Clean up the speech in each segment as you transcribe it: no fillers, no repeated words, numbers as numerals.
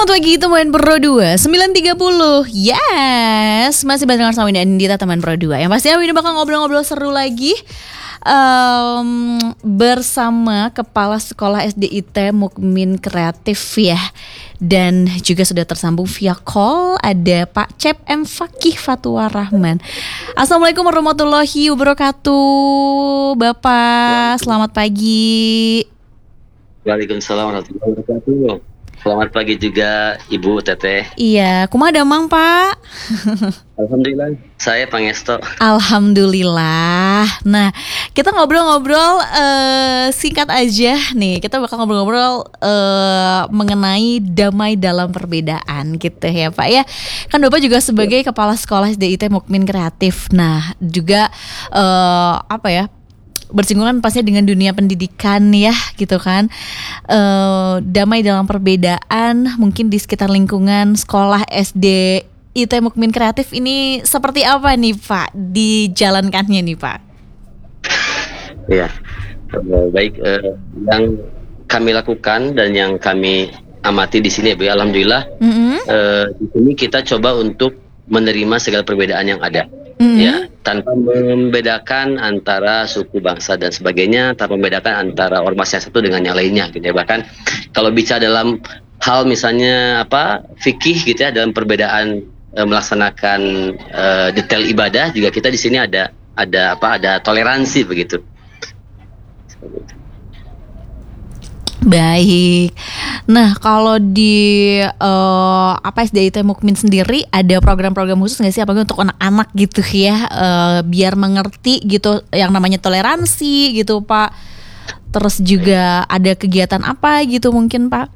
Selamat pagi teman Pro 2 9.30. Yes, masih barengan sama Winda Andita teman Pro 2. Yang pastinya Winda bakal ngobrol-ngobrol seru lagi bersama Kepala Sekolah SDIT Mukmin Kreatif ya. Dan juga sudah tersambung via call ada Pak Cep M. Fakih Fatwa Rahman. Assalamualaikum warahmatullahi wabarakatuh Bapak, selamat pagi. Waalaikumsalam warahmatullahi wabarakatuh. Selamat pagi juga Ibu Teteh. Iya, kumaha damang Pak? Alhamdulillah, saya Pangesto. Alhamdulillah. Nah, kita ngobrol-ngobrol singkat aja nih. Kita bakal ngobrol-ngobrol mengenai damai dalam perbedaan gitu ya Pak ya. Kan Bapak juga sebagai Kepala Sekolah SDIT Mukmin Kreatif. Nah, juga bersinggungan pastinya dengan dunia pendidikan ya gitu kan. Damai dalam perbedaan mungkin di sekitar lingkungan sekolah SD IT Mukmin Kreatif ini seperti apa nih Pak dijalankannya nih Pak? Ya, baik, yang kami lakukan dan yang kami amati di sini ya Bu, alhamdulillah di sini kita coba untuk menerima segala perbedaan yang ada. Ya, tanpa membedakan antara suku, bangsa dan sebagainya, tanpa membedakan antara ormas yang satu dengan yang lainnya gitu ya. Bahkan kalau bicara dalam hal misalnya fikih gitu ya, dalam perbedaan melaksanakan detail ibadah juga kita di sini ada toleransi begitu. Baik. Nah, kalau di SDIT Mukmin sendiri ada program-program khusus nggak sih apalagi untuk anak-anak gitu ya, biar mengerti gitu yang namanya toleransi gitu Pak. Terus juga ada kegiatan apa gitu mungkin Pak?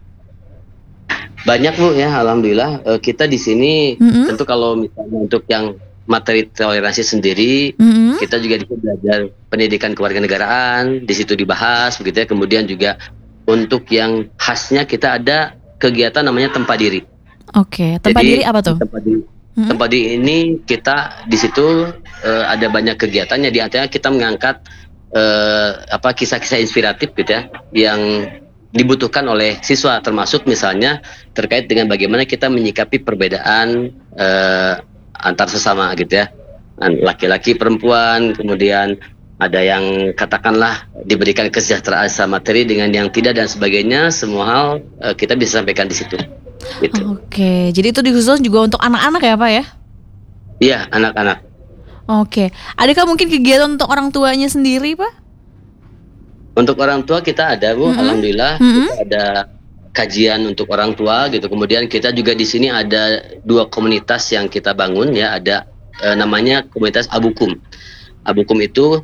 Banyak Bu ya, alhamdulillah. Kita di sini tentu kalau misalnya untuk yang materi toleransi sendiri, kita juga belajar pendidikan kewarganegaraan, di situ dibahas begitu ya. Kemudian juga untuk yang khasnya kita ada kegiatan namanya tempat diri. Oke, tempat diri apa tuh? Tempat diri ini kita di situ ada banyak kegiatannya, di antaranya kita mengangkat kisah-kisah inspiratif gitu ya yang dibutuhkan oleh siswa, termasuk misalnya terkait dengan bagaimana kita menyikapi perbedaan antar sesama gitu ya, laki-laki perempuan, kemudian ada yang katakanlah diberikan kesejahteraan sama materi dengan yang tidak dan sebagainya, semua hal kita bisa sampaikan di situ. Gitu. Oke, jadi itu dikhususkan juga untuk anak-anak ya Pak ya? Iya, anak-anak. Oke, adakah mungkin kegiatan untuk orang tuanya sendiri Pak? Untuk orang tua kita ada Bu, alhamdulillah kita ada kajian untuk orang tua gitu. Kemudian kita juga di sini ada 2 komunitas yang kita bangun ya, ada namanya komunitas Abukum. Abukum itu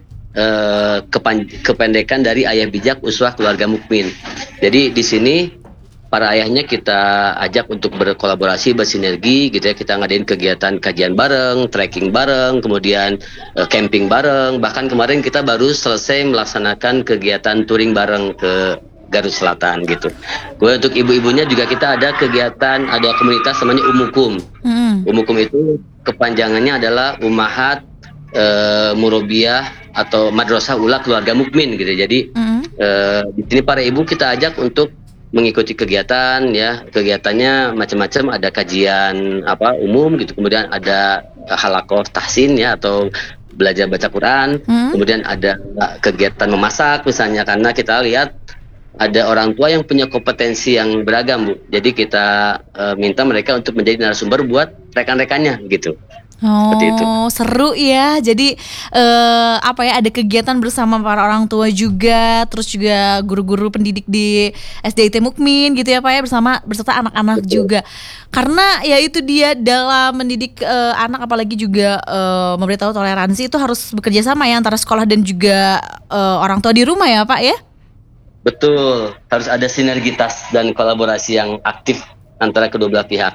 kependekan dari Ayah Bijak Uswah Keluarga Mukmin. Jadi di sini para ayahnya kita ajak untuk berkolaborasi, bersinergi gitu ya. Kita ngadain kegiatan kajian bareng, trekking bareng, kemudian camping bareng. Bahkan kemarin kita baru selesai melaksanakan kegiatan touring bareng ke Garut Selatan gitu. Kemudian untuk ibu-ibunya juga kita ada kegiatan, ada komunitas namanya Umukum. Umukum itu kepanjangannya adalah Umahat Murobiyah atau Madrasah Ula Keluarga Mukmin gitu. Jadi di sini para ibu kita ajak untuk mengikuti kegiatan ya. Kegiatannya macam-macam, ada kajian umum gitu, kemudian ada halaqah tahsin ya atau belajar baca Quran, kemudian ada kegiatan memasak misalnya, karena kita lihat ada orang tua yang punya kompetensi yang beragam Bu. Jadi kita minta mereka untuk menjadi narasumber buat rekan-rekannya gitu. Seperti itu. Seru ya. Jadi ada kegiatan bersama para orang tua juga, terus juga guru-guru pendidik di SDIT Mukmin gitu ya Pak ya, beserta anak-anak juga. Karena ya itu dia, dalam mendidik anak apalagi juga memberitahu toleransi itu harus bekerja sama ya antara sekolah dan juga orang tua di rumah ya Pak ya. Betul, harus ada sinergitas dan kolaborasi yang aktif antara kedua belah pihak.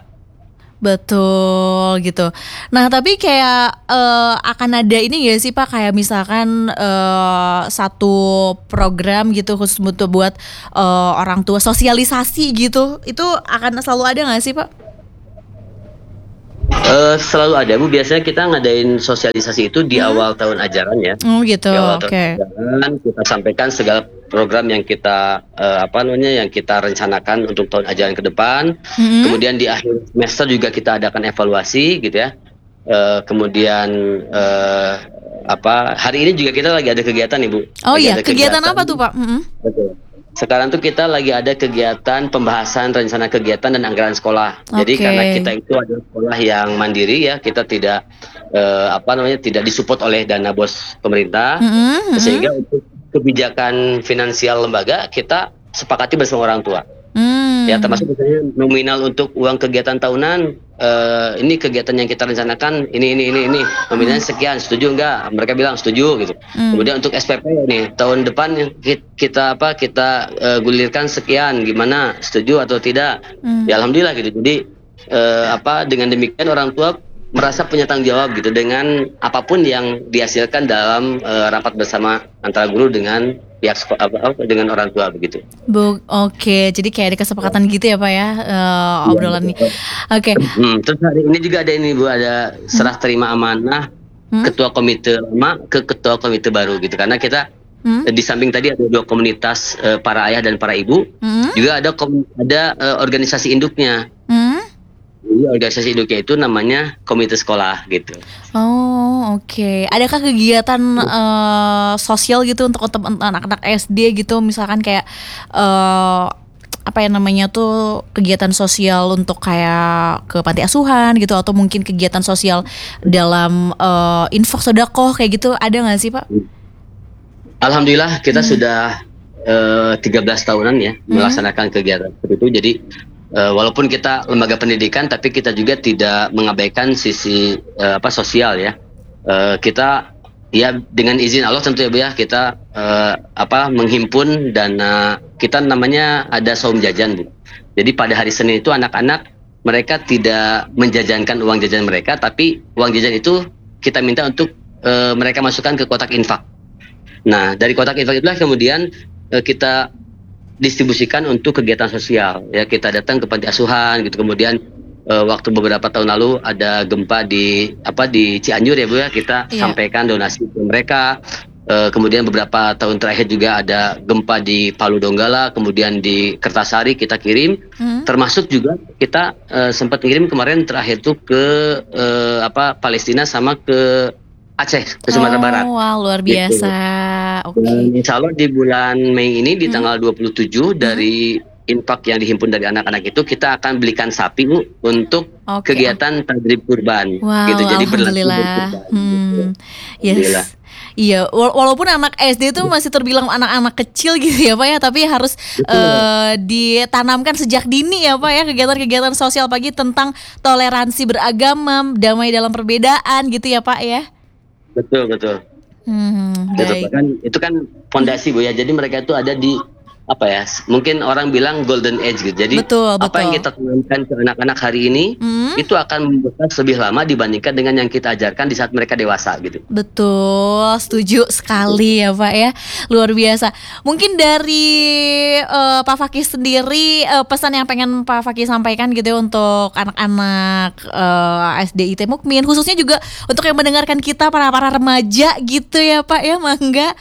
Betul gitu. Nah tapi kayak akan ada ini gak sih Pak, kayak misalkan satu program gitu khusus buat orang tua, sosialisasi gitu, itu akan selalu ada gak sih Pak? Selalu ada Bu, biasanya kita ngadain sosialisasi itu di awal tahun ajaran ya. Gitu, Di awal oke. tahun ajaran kita sampaikan segala program yang kita yang kita rencanakan untuk tahun ajaran ke depan. Mm-mm. Kemudian di akhir semester juga kita adakan evaluasi gitu ya. Kemudian hari ini juga kita lagi ada kegiatan nih Bu. Oh Lagi iya, ada kegiatan apa tuh Pak? Mm-mm. Betul. Sekarang tuh kita lagi ada kegiatan pembahasan rencana kegiatan dan anggaran sekolah. Jadi Oke. karena kita itu adalah sekolah yang mandiri ya, kita tidak tidak disupport oleh dana bos pemerintah, Mm-mm, mm-mm. sehingga untuk kebijakan finansial lembaga kita sepakati bersama orang tua. Ya, termasuk misalnya nominal untuk uang kegiatan tahunan, ini kegiatan yang kita rencanakan ini nominalnya sekian, setuju enggak? Mereka bilang setuju gitu. Kemudian untuk SPP nih tahun depan kita gulirkan sekian, gimana, setuju atau tidak? Ya alhamdulillah gitu. Jadi dengan demikian orang tua merasa punya tanggung jawab gitu dengan apapun yang dihasilkan dalam rapat bersama antara guru dengan pihak dengan orang tua begitu. Oke, jadi kayak ada kesepakatan gitu ya Pak ya, obrolan nih. Oke. Terus hari ini juga ada ini Bu, ada serah terima amanah ketua komite lama ke ketua komite baru gitu, karena kita di samping tadi ada 2 komunitas para ayah dan para ibu, juga ada organisasi induknya. Jadi organisasi induknya itu namanya komite sekolah gitu. Oh oke. Adakah kegiatan sosial gitu untuk anak-anak SD gitu, misalkan kayak kegiatan sosial untuk kayak ke panti asuhan gitu, atau mungkin kegiatan sosial dalam infak sedekah kayak gitu, ada nggak sih Pak? Alhamdulillah kita sudah 13 tahunan ya melaksanakan kegiatan seperti itu. Jadi walaupun kita lembaga pendidikan, tapi kita juga tidak mengabaikan sisi sosial ya. Kita ya dengan izin Allah tentu ya Bu ya, kita menghimpun dana, kita namanya ada saum jajan Bu. Jadi pada hari Senin itu anak-anak mereka tidak menjajankan uang jajan mereka, tapi uang jajan itu kita minta untuk mereka masukkan ke kotak infak. Nah dari kotak infak itulah kemudian kita distribusikan untuk kegiatan sosial ya. Kita datang ke panti asuhan gitu. Kemudian waktu beberapa tahun lalu ada gempa di Cianjur ya Bu ya, kita sampaikan donasi ke mereka. Kemudian beberapa tahun terakhir juga ada gempa di Palu Donggala, kemudian di Kertasari kita kirim. Termasuk juga kita sempat kirim kemarin terakhir tuh ke Palestina sama ke Aceh, ke Sumatera Barat. Wah luar biasa. Gitu. Dan insya Allah di bulan Mei ini di tanggal 27 dari infak yang dihimpun dari anak-anak itu kita akan belikan sapi Bu, untuk kegiatan tadrib kurban. Wow, gitu. Jadi alhamdulillah. Gitu. Yes. Iya, walaupun anak SD itu masih terbilang anak-anak kecil gitu ya Pak ya, tapi harus ditanamkan sejak dini ya Pak ya, kegiatan-kegiatan sosial pagi tentang toleransi beragama, damai dalam perbedaan gitu ya Pak ya. Betul. Gitu, itu kan fondasi Bu ya. Jadi mereka itu ada di mungkin orang bilang golden age gitu. Jadi betul. Apa yang kita tanamkan ke anak-anak hari ini itu akan membesar lebih lama dibandingkan dengan yang kita ajarkan di saat mereka dewasa gitu. Betul, setuju sekali ya Pak ya, luar biasa. Mungkin dari Pak Fakih sendiri, pesan yang pengen Pak Fakih sampaikan gitu ya untuk anak-anak SDIT Mukmin, khususnya juga untuk yang mendengarkan kita para remaja gitu ya Pak ya, mangga.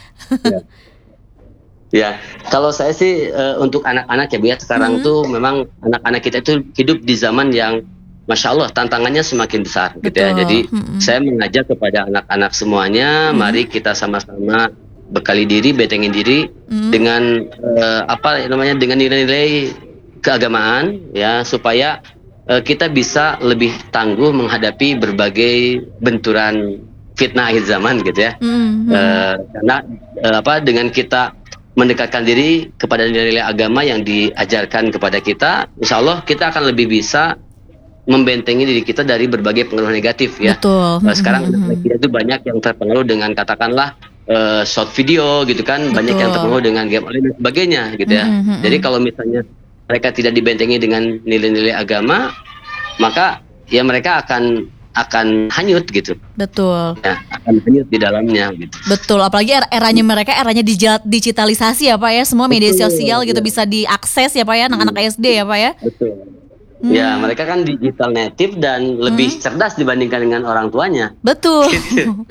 Ya, kalau saya sih untuk anak-anak ya Bu ya, sekarang tuh memang anak-anak kita itu hidup di zaman yang Masya Allah tantangannya semakin besar gitu ya. Jadi saya mengajak kepada anak-anak semuanya, mari kita sama-sama bekali diri, betengin diri dengan dengan nilai-nilai keagamaan ya, supaya kita bisa lebih tangguh menghadapi berbagai benturan fitnah akhir zaman gitu ya. Karena dengan kita mendekatkan diri kepada nilai-nilai agama yang diajarkan kepada kita, insya Allah kita akan lebih bisa membentengi diri kita dari berbagai pengaruh negatif ya. Betul. Sekarang kita itu banyak yang terpengaruh dengan katakanlah short video gitu kan. Banyak yang terpengaruh dengan game online dan sebagainya gitu ya. Jadi kalau misalnya mereka tidak dibentengi dengan nilai-nilai agama, maka ya mereka akan hanyut gitu. Betul. Ya, akan hanyut di dalamnya gitu. Betul, apalagi eranya mereka eranya digitalisasi ya Pak ya, semua media sosial gitu bisa diakses ya Pak ya, anak-anak SD ya Pak ya. Betul. Ya, mereka kan digital native dan lebih cerdas dibandingkan dengan orang tuanya. Betul.